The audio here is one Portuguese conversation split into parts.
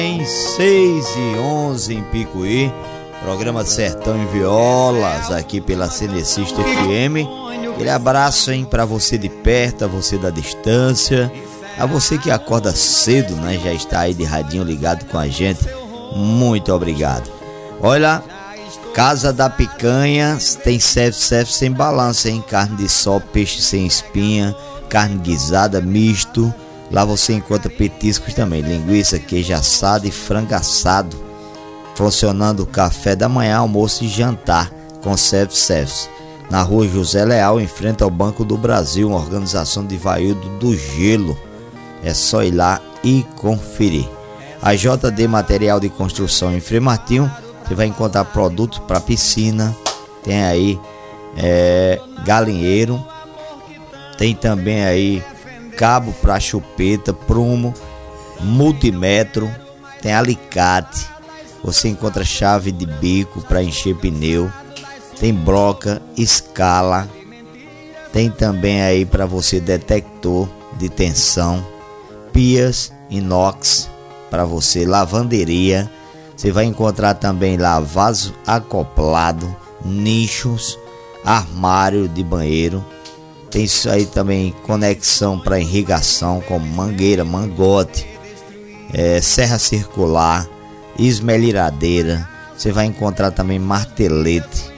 Em 6h11 em Picuí, programa Sertão em Violas, aqui pela Cenecista FM. Aquele abraço, hein, pra você de perto, a você da distância, a você que acorda cedo, né, já está aí de radinho ligado com a gente. Muito obrigado. Olha, Casa da Picanha tem self-service sem balança, hein? Carne de sol, peixe sem espinha, carne guisada, misto. Lá você encontra petiscos também, linguiça, queijo assado e frango assado. Funcionando o café da manhã, almoço e jantar com self-service. Na rua José Leal, em frente ao Banco do Brasil, uma organização de Vaildo do Gelo. É só ir lá e conferir. A JD Material de Construção em Frei Martinho, você vai encontrar produtos para piscina. Tem aí galinheiro. Tem também aí cabo para chupeta, prumo, multimetro, tem alicate, você encontra chave de bico para encher pneu, tem broca, escala, tem também aí para você detector de tensão, pias, inox para você, lavanderia, você vai encontrar também lá vaso acoplado, nichos, armário de banheiro. Tem isso aí também, conexão para irrigação, como mangueira, mangote, serra circular, esmeliradeira. Você vai encontrar também martelete,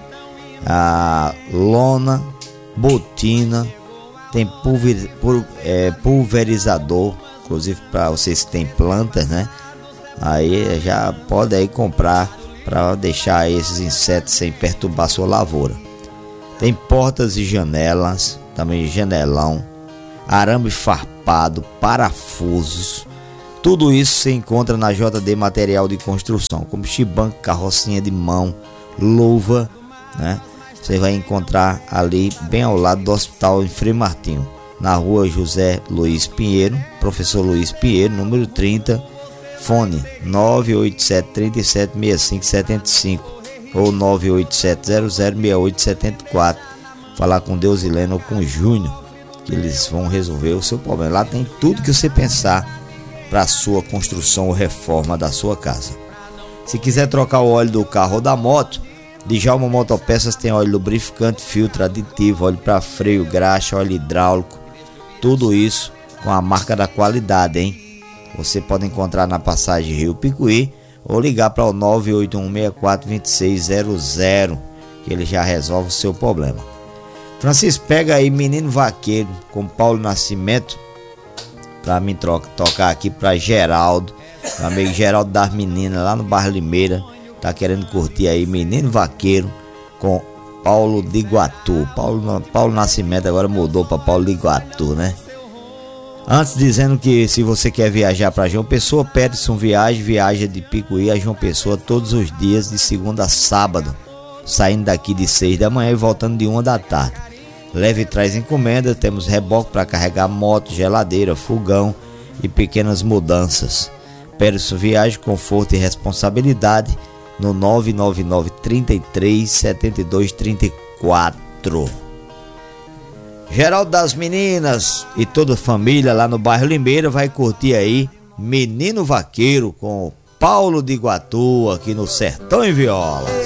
lona, botina, tem pulverizador, inclusive para vocês que têm plantas, né? Aí já pode aí comprar para deixar esses insetos sem perturbar sua lavoura. Tem portas e janelas, também janelão, arame farpado, parafusos. Tudo isso você encontra na JD Material de Construção, como chibanco, carrocinha de mão, luva, né? Você vai encontrar ali bem ao lado do hospital em Frei Martinho, na rua José Luiz Pinheiro, professor Luiz Pinheiro, número 30, fone 987 37 65 75 ou 987 006874. Falar com Deus Helena ou com o Júnior, que eles vão resolver o seu problema. Lá tem tudo que você pensar para a sua construção ou reforma da sua casa. Se quiser trocar o óleo do carro ou da moto, Djalma Motopeças tem óleo lubrificante, filtro aditivo, óleo para freio, graxa, óleo hidráulico. Tudo isso com a marca da qualidade, hein? Você pode encontrar na passagem Rio Picuí ou ligar para o 981642600, que ele já resolve o seu problema. Francisco, pega aí Menino Vaqueiro com Paulo Nascimento pra mim tocar aqui pra Geraldo, meu amigo Geraldo das Meninas lá no bairro Limeira, tá querendo curtir aí Menino Vaqueiro com Paulo de Iguatu. Paulo Nascimento agora mudou pra Paulo de Iguatu, né? Antes, dizendo que se você quer viajar para João Pessoa, Peterson viaja de Picuí a João Pessoa todos os dias de segunda a sábado, saindo daqui de 6 da manhã e voltando de 1 da tarde. Leve e traz encomenda, temos reboque para carregar moto, geladeira, fogão e pequenas mudanças. Peterson Viagem, conforto e responsabilidade no 999 33 72 34. Geraldo das Meninas e toda a família lá no bairro Limeira vai curtir aí Menino Vaqueiro com Paulo de Iguatu aqui no Sertão em Violas.